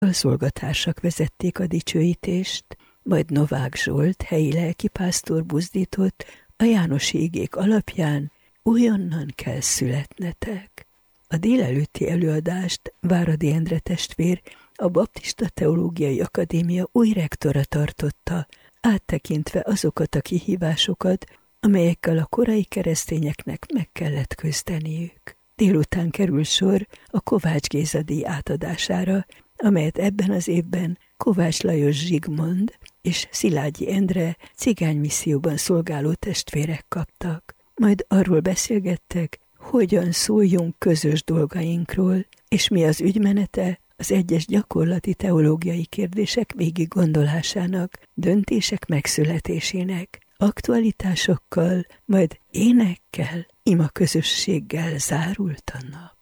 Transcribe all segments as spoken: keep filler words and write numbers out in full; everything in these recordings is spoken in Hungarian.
A szolgatársak vezették a dicsőítést, majd Novák Zsolt, helyi lelkipásztor buzdított a jánosi igék alapján: újonnan kell születnetek. A délelőtti előadást Váradi Endre testvér, a Baptista Teológiai Akadémia új rektora tartotta, áttekintve azokat a kihívásokat, amelyekkel a korai keresztényeknek meg kellett küzdeniük. Délután kerül sor a Kovács Géza díj átadására, amelyet ebben az évben Kovács Lajos Zsigmond és Szilágyi Endre cigánymisszióban szolgáló testvérek kaptak. Majd arról beszélgettek, hogyan szóljunk közös dolgainkról, és mi az ügymenete az egyes gyakorlati teológiai kérdések végig gondolásának, döntések megszületésének, aktualitásokkal, majd énekkel, ima közösséggel zárult a nap.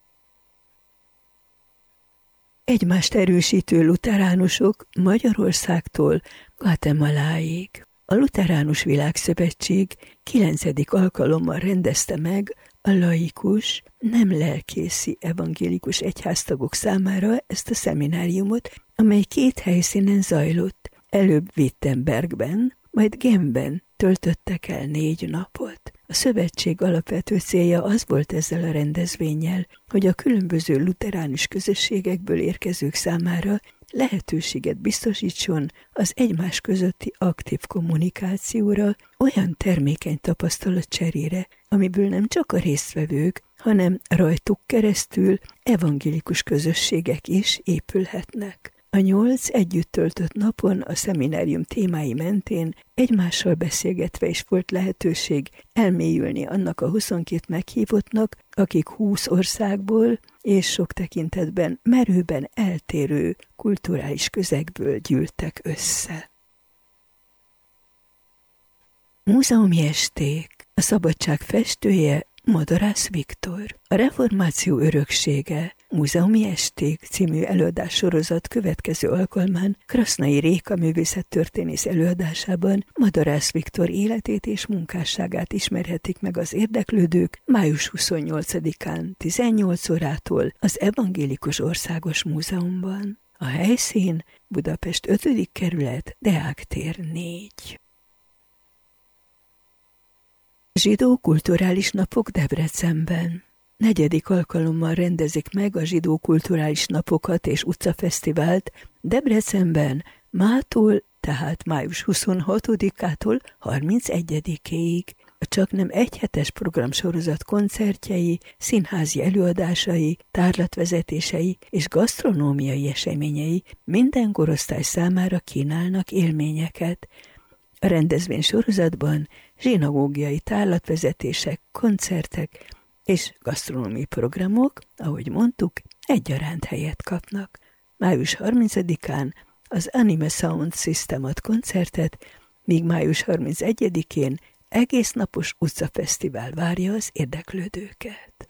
Egymást erősítő luteránusok Magyarországtól Guatemaláig. A Luteránus Világszövetség kilencedik alkalommal rendezte meg a laikus, nem lelkészi evangélikus egyháztagok számára ezt a szemináriumot, amely két helyszínen zajlott. Előbb Wittenbergben, majd Genfben töltöttek el négy napot. A szövetség alapvető célja az volt ezzel a rendezvénnyel, hogy a különböző luteránus közösségekből érkezők számára lehetőséget biztosítson az egymás közötti aktív kommunikációra, olyan termékeny tapasztalat cserére, amiből nem csak a résztvevők, hanem rajtuk keresztül evangélikus közösségek is épülhetnek. A nyolc együtt töltött napon a szeminárium témái mentén egymással beszélgetve is volt lehetőség elmélyülni annak a huszonkét meghívottnak, akik húsz országból és sok tekintetben merőben eltérő kulturális közegből gyűltek össze. Múzeumi esték. A szabadság festője Madarász Viktor. A reformáció öröksége Múzeumi esték című előadássorozat következő alkalmán Krasznai Réka művészettörténész előadásában Madarász Viktor életét és munkásságát ismerhetik meg az érdeklődők május huszonnyolcadikán tizennyolc órától az Evangélikus Országos Múzeumban. A helyszín Budapest ötödik kerület, Deák tér négy. Zsidó kulturális napok Debrecenben. Negyedik alkalommal rendezik meg a zsidó kulturális napokat és utcafesztivált Debrecenben mától, tehát május huszonhatodikától harmincegyedikéig. A csaknem egyhetes programsorozat koncertjei, színházi előadásai, tárlatvezetései és gasztronómiai eseményei minden korosztály számára kínálnak élményeket. A rendezvény sorozatban zsinagógiai tárlatvezetések, koncertek és gasztronómiai programok, ahogy mondtuk, egyaránt helyet kapnak. május harmincadikán az Anime Sound System ad koncertet, míg május harmincegyedikén egész napos utcafesztivál várja az érdeklődőket.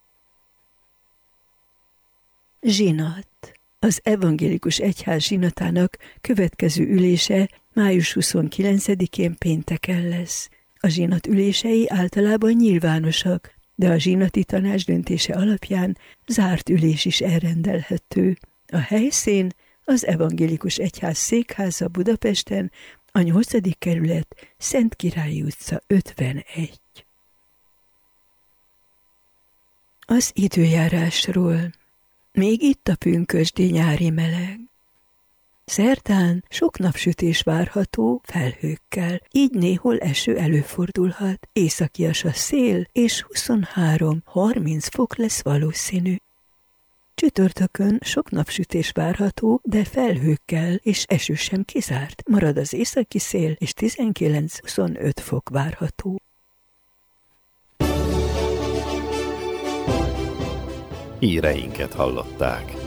Zsinat. Az Evangélikus Egyház zsinatának következő ülése május huszonkilencedikén pénteken lesz. A zsinat ülései általában nyilvánosak, de a zsinati tanács döntése alapján zárt ülés is elrendelhető. A helyszín az Evangélikus Egyház székháza Budapesten, a nyolcadik kerület, Szent Királyi utca ötvenegy. Az időjárásról. Még itt a pünkösdi nyári meleg. Szerdán sok napsütés várható felhőkkel, így néhol eső előfordulhat. Északias a szél, és huszonhárom-harminc fok lesz valószínű. Csütörtökön sok napsütés várható, de felhőkkel és eső sem kizárt. Marad az északi szél, és tizenkilenc-huszonöt fok várható. Híreinket hallották.